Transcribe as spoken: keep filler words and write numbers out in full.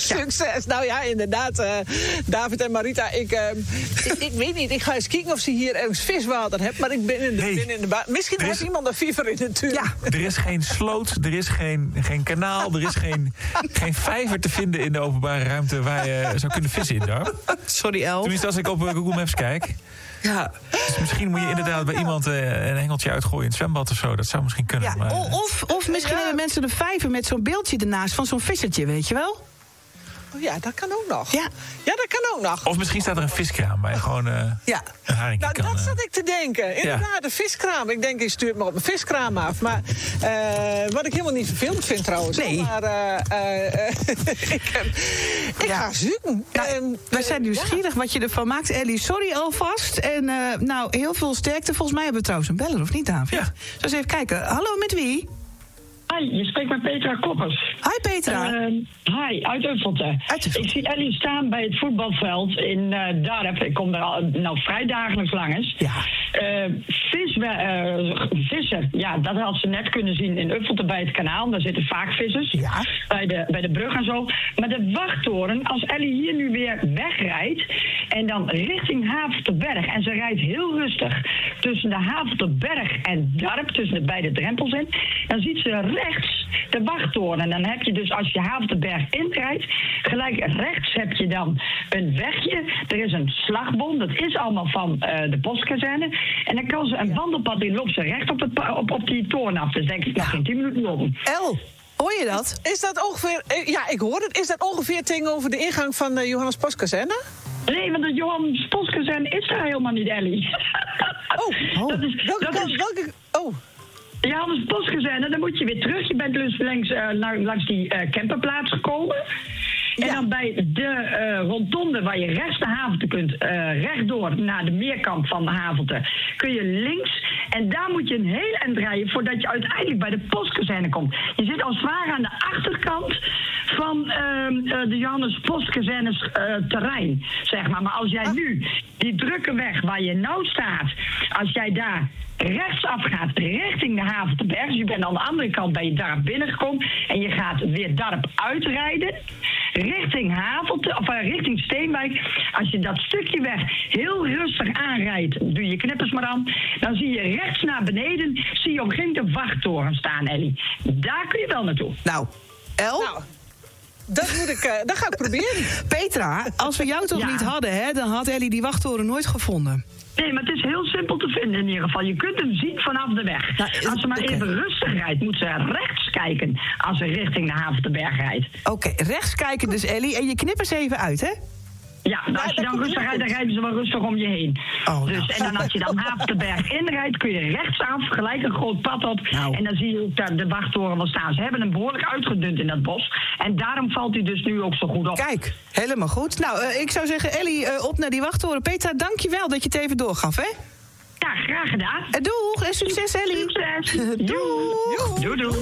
Succes. Nou ja, inderdaad, uh, David en Marita, ik, uh, ik, ik weet niet, ik ga eens kijken of ze hier ergens viswater hebben, maar ik ben in de, nee. ben in de ba- Misschien Er is- heeft iemand een viever in de tuin. Ja, er is geen sloot, er is geen, geen kanaal, er is geen, geen vijver te vinden in de openbare ruimte waar je zou kunnen vissen in daar. Sorry, El. Tenminste, als ik op uh, Google Maps kijk. Ja. Dus misschien moet je inderdaad bij iemand uh, een hengeltje uitgooien in het zwembad of zo. Dat zou misschien kunnen. Ja, maar, o- of, of misschien Ja. hebben mensen een vijver met zo'n beeldje ernaast van zo'n vissertje, weet je wel? Oh ja, dat kan ook nog. Ja. Ja, dat kan ook nog. Of misschien staat er een viskraam waar je gewoon uh, Ja. een haringje Nou, kan... dat uh, zat ik te denken. Inderdaad, de viskraam. Ik denk, je stuurt me op een viskraam af. Maar uh, wat ik helemaal niet vervelend vind trouwens. Nee. Maar uh, uh, uh, ik, heb- ik Ja. ga zoeken. Nou, En, wij zijn uh, nieuwsgierig wat je ervan maakt. Ellie, sorry alvast. En uh, nou, heel veel sterkte. Volgens mij hebben we trouwens een beller, of niet, David? Ja. Dus even kijken. Hallo, met wie? Hi, je spreekt met Petra Koppers. Hi, Petra. Uh, hi, uit Uffelte. Uit Uffelte. Ik zie Ellie staan bij het voetbalveld in uh, Darp. Ik kom daar al, nou vrij dagelijks langs. Ja. Uh, vis, uh, vissen, ja, dat had ze net kunnen zien in Uffelte bij het kanaal. Daar zitten vaak vissers. Ja. Bij de, bij de brug en zo. Maar de wachttoren, als Ellie hier nu weer wegrijdt en dan richting Haverterberg, en ze rijdt heel rustig tussen de Haverterberg en Darp, tussen de beide drempels in, dan ziet ze rechts de wachttoren. En dan heb je dus, als je Haverterberg inrijdt, gelijk rechts heb je dan een wegje. Er is een slagboom, dat is allemaal van uh, de postkazerne. En dan kan ze een wandelpad in, loopt ze recht op, het, pa- op, op die toren af. Dus denk ik nog geen tien minuten lopen. El, hoor je dat? Is dat ongeveer... eh, Ja, ik hoor het. Is dat ongeveer tegenover de ingang van de Johannes Postkazerne? Nee, want de Johan Postkazerne is daar helemaal niet, Ellie. Oh, Oh. Dat is, welke dat kant? is, Welke... Oh, de Johannes Postkazerne, dan moet je weer terug. Je bent dus langs, uh, langs die uh, camperplaats gekomen. En Ja. dan bij de uh, rondonde waar je rechts de Havelte kunt, uh, rechtdoor naar de meerkant van de Havelte, kun je links. En daar moet je een heel eind rijden voordat je uiteindelijk bij de postkazerne komt. Je zit als het ware aan de achterkant van uh, uh, de Johannes Postkazernes uh, terrein, zeg maar. Maar als jij nu die drukke weg waar je nou staat, als jij daar rechtsaf gaat richting de Haverterberg, dus je bent aan de andere kant bij je Darp binnengekomen en je gaat weer Darp uitrijden richting Havelte, of uh, richting Steenwijk. Als je dat stukje weg heel rustig aanrijdt, doe je knippers maar aan, dan zie je rechts naar beneden, zie je op een gegeven moment de wachttoren staan, Ellie. Daar kun je wel naartoe. Nou, El, nou... Dat, moet ik, uh, dat ga ik proberen. Petra, als we jou toch Ja. niet hadden, hè, dan had Ellie die wachttoren nooit gevonden. Nee, maar het is heel simpel te vinden in ieder geval. Je kunt hem zien vanaf de weg. Nou, Als ze maar oké. even rustig rijdt, moet ze rechts kijken als ze richting de Haverterberg rijdt. Oké, rechts kijken dus, Ellie. En je knippers even uit, hè? Ja, nou, als je dan rustig rijdt, dan rijden ze wel rustig om je heen. Oh, dus, nou. En dan als je dan Haverterberg inrijdt, kun je rechtsaf, gelijk een groot pad op. Nou. En dan zie je ook daar de wachttoren wel staan. Ze hebben hem behoorlijk uitgedund in dat bos. En daarom valt hij dus nu ook zo goed op. Kijk, helemaal goed. Nou, uh, ik zou zeggen, Ellie, uh, op naar die wachttoren. Petra, dank je wel dat je het even doorgaf, hè? Ja, graag gedaan. Uh, doeg en succes, Ellie. Succes. Doeg. Doei, doei.